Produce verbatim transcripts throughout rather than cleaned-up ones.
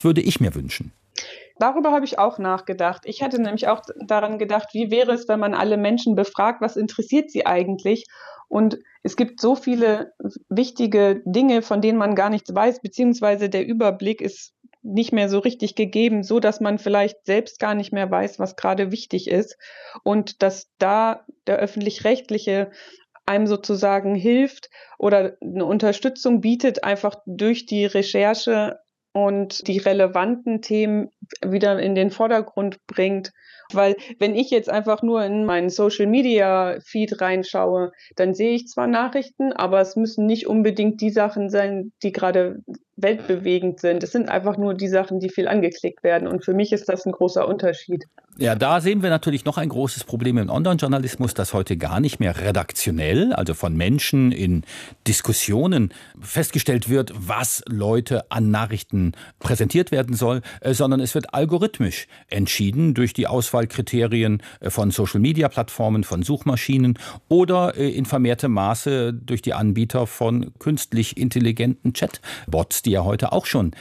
würde ich mir wünschen. Darüber habe ich auch nachgedacht. Ich hatte nämlich auch daran gedacht, wie wäre es, wenn man alle Menschen befragt, was interessiert sie eigentlich? Und es gibt so viele wichtige Dinge, von denen man gar nichts weiß, beziehungsweise der Überblick ist nicht mehr so richtig gegeben, so dass man vielleicht selbst gar nicht mehr weiß, was gerade wichtig ist. Und dass da der Öffentlich-Rechtliche einem sozusagen hilft oder eine Unterstützung bietet, einfach durch die Recherche und die relevanten Themen wieder in den Vordergrund bringt. Weil wenn ich jetzt einfach nur in meinen Social-Media-Feed reinschaue, dann sehe ich zwar Nachrichten, aber es müssen nicht unbedingt die Sachen sein, die gerade weltbewegend sind. Es sind einfach nur die Sachen, die viel angeklickt werden. Und für mich ist das ein großer Unterschied. Ja, da sehen wir natürlich noch ein großes Problem im Online-Journalismus, dass heute gar nicht mehr redaktionell, also von Menschen in Diskussionen festgestellt wird, was Leute an Nachrichten präsentiert werden soll, sondern es wird algorithmisch entschieden durch die Auswahlkriterien von Social-Media-Plattformen, von Suchmaschinen oder in vermehrtem Maße durch die Anbieter von künstlich intelligenten Chatbots, die ja heute auch schon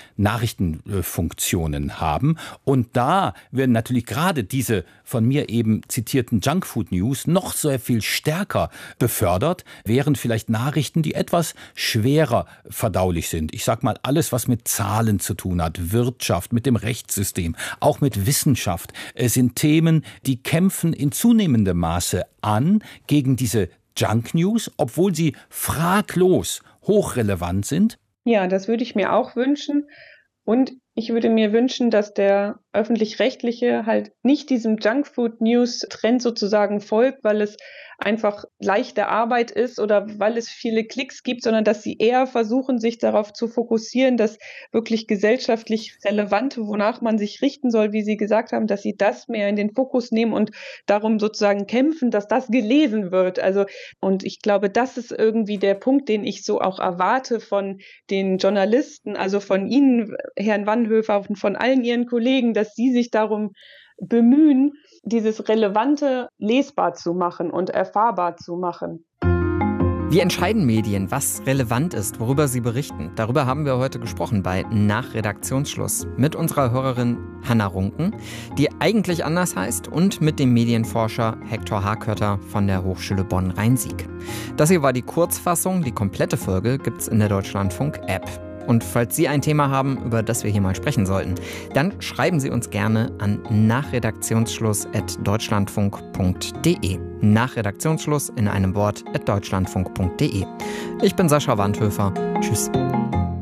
Nachrichtenfunktionen haben. Und da werden natürlich gerade diese von mir eben zitierten Junkfood-News noch sehr viel stärker befördert, während vielleicht Nachrichten, die etwas schwerer verdaulich sind. Ich sag mal, alles, was mit Zahlen zu tun hat, Wirtschaft, mit dem Rechtssystem, auch mit Wissenschaft, sind Themen, die kämpfen in zunehmendem Maße an gegen diese Junk-News, obwohl sie fraglos hochrelevant sind. Ja, das würde ich mir auch wünschen. Und ich würde mir wünschen, dass der Öffentlich-Rechtliche halt nicht diesem Junkfood-News-Trend sozusagen folgt, weil es einfach leichte Arbeit ist oder weil es viele Klicks gibt, sondern dass sie eher versuchen, sich darauf zu fokussieren, dass wirklich gesellschaftlich Relevante, wonach man sich richten soll, wie Sie gesagt haben, dass sie das mehr in den Fokus nehmen und darum sozusagen kämpfen, dass das gelesen wird. Also, und ich glaube, das ist irgendwie der Punkt, den ich so auch erwarte von den Journalisten, also von Ihnen, Herrn Wanhöfer, und von allen Ihren Kollegen, dass sie sich darum bemühen, dieses Relevante lesbar zu machen und erfahrbar zu machen. Wie entscheiden Medien, was relevant ist, worüber sie berichten? Darüber haben wir heute gesprochen bei Nach Redaktionsschluss mit unserer Hörerin Hanna Runken, die eigentlich anders heißt, und mit dem Medienforscher Hektor Harkötter von der Hochschule Bonn-Rhein-Sieg. Das hier war die Kurzfassung. Die komplette Folge gibt's in der Deutschlandfunk-App. Und falls Sie ein Thema haben, über das wir hier mal sprechen sollten, dann schreiben Sie uns gerne an nachredaktionsschluss at deutschlandfunk punkt de. Nachredaktionsschluss in einem Wort at deutschlandfunk punkt de. Ich bin Sascha Wanthöfer. Tschüss.